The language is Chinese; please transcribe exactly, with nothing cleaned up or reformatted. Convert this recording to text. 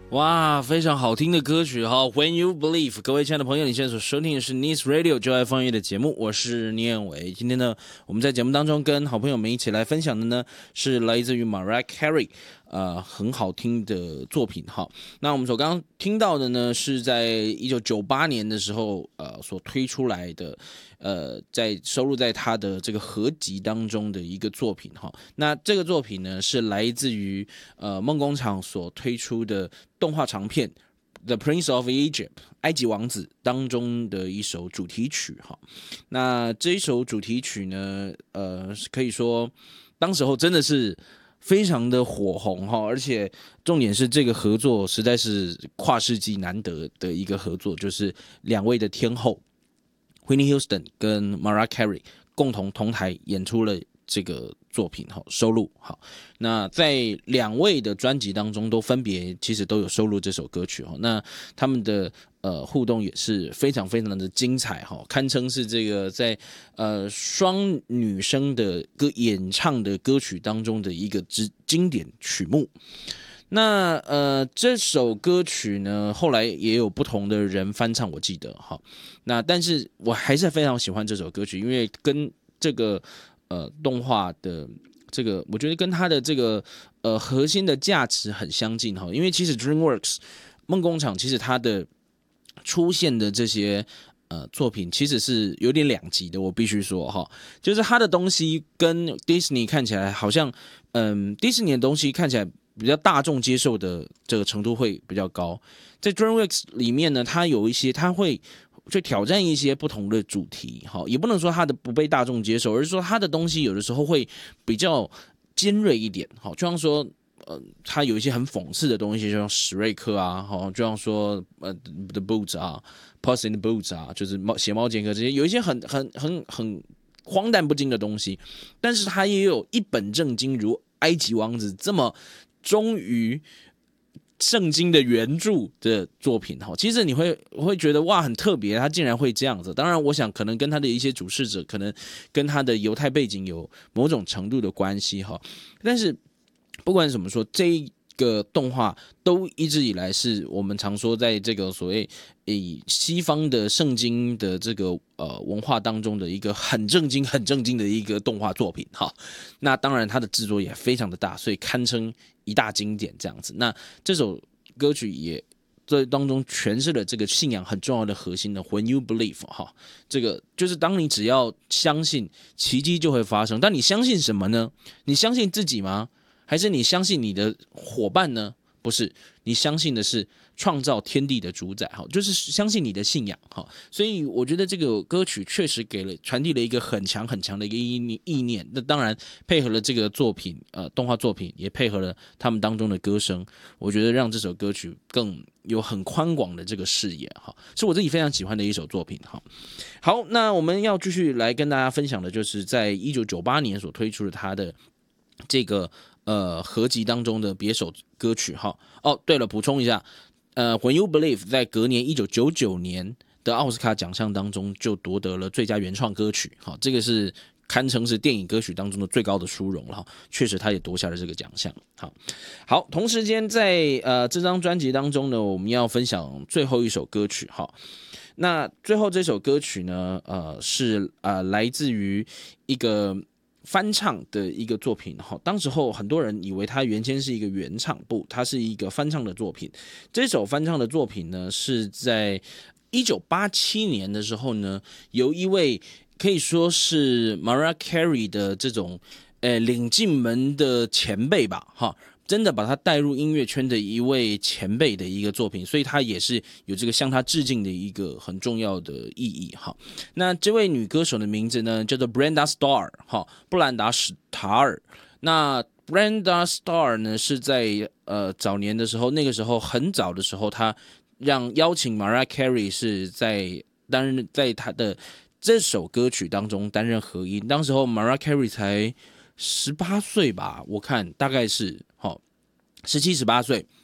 哇，非常好听的歌曲哈 ！When You Believe， 各位亲爱的朋友，你现在所收听的是 Nice Radio 就爱放乐的节目，我是倪彦伟。今天呢，我们在节目当中跟好朋友们一起来分享的呢，是来自于 Mariah Carey， 呃，很好听的作品哈。那我们所刚刚听到的呢，是在一九九八年的时候，呃，所推出来的，呃，在收录在他的这个合集当中的一个作品哈。那这个作品呢，是来自于呃梦工厂所推出的动画长片《The Prince of Egypt》埃及王子当中的一首主题曲哈。那这一首主题曲呢，呃，可以说当时候真的是非常的火红哈，而且重点是这个合作实在是跨世纪难得的一个合作，就是两位的天后 Whitney Houston 跟 Mariah Carey 共同同台演出了这个作品收录好，那在两位的专辑当中都分别其实都有收录这首歌曲，那他们的呃互动也是非常非常的精彩，堪称是这个在呃双女生的歌演唱的歌曲当中的一个经典曲目。那呃这首歌曲呢，后来也有不同的人翻唱，我记得哈。那但是我还是非常喜欢这首歌曲，因为跟这个呃动画的这个，我觉得跟它的这个呃核心的价值很相近哈。因为其实 DreamWorks 梦工厂其实它的出现的这些呃作品其实是有点两极的，我必须说哈，就是它的东西跟 Disney 看起来好像，嗯 ，Disney 的东西看起来比较大众接受的这个程度会比较高，在 DreamWorks 里面呢，它有一些它会去挑战一些不同的主题，也不能说它的不被大众接受，而是说它的东西有的时候会比较尖锐一点，就像说呃，它有一些很讽刺的东西，就像史瑞克啊，就像说呃 The Boots 啊 Puss in the Boots 啊，就是血猫剑客这些，有一些很很很很荒诞不经的东西，但是它也有一本正经如埃及王子这么忠于圣经的原著的作品，其实你会会觉得哇很特别，他竟然会这样子。当然我想可能跟他的一些主事者可能跟他的犹太背景有某种程度的关系，但是不管怎么说，这一个动画都一直以来是我们常说在这个所谓以西方的圣经的这个呃文化当中的一个很正经很正经的一个动画作品哈。那当然它的制作也非常的大，所以堪称一大经典这样子。那这首歌曲也在当中诠释了这个信仰很重要的核心的 When You Believe 哈，这个就是当你只要相信，奇迹就会发生。但你相信什么呢？你相信自己吗？还是你相信你的伙伴呢？不是，你相信的是创造天地的主宰，就是相信你的信仰。所以我觉得这个歌曲确实给了传递了一个很强很强的一个意念。那当然配合了这个作品，呃，动画作品也配合了他们当中的歌声，我觉得让这首歌曲更有很宽广的这个视野，是我自己非常喜欢的一首作品。好，那我们要继续来跟大家分享的就是在一九九八年所推出的他的这个呃合集当中的别首歌曲哈。哦，对了，补充一下，呃 ，When You Believe 在隔年一九九九年的奥斯卡奖项当中就夺得了最佳原创歌曲，好，这个是堪称是电影歌曲当中的最高的殊荣了，确实他也夺下了这个奖项。好，好，同时间在呃这张专辑当中呢，我们要分享最后一首歌曲哈。那最后这首歌曲呢，呃是呃来自于一个翻唱的一个作品，当时候很多人以为它原先是一个原唱，不，它是一个翻唱的作品。这首翻唱的作品呢，是在一九八七年的时候呢，由一位可以说是 Mariah Carey 的这种呃领进门的前辈吧，哈。真的把他带入音乐圈的一位前辈的一个作品，所以他也是有这个向他致敬的一个很重要的意义哈。那这位女歌手的名字呢，叫做 Brenda Starr 哈，布兰达·史塔尔。那 Brenda Starr 呢，是在呃早年的时候，那个时候很早的时候，她让邀请 Mariah Carey 是在担任在她的这首歌曲当中担任合音。当时候 Mariah Carey 才十八岁吧，我看大概是好十七十八岁。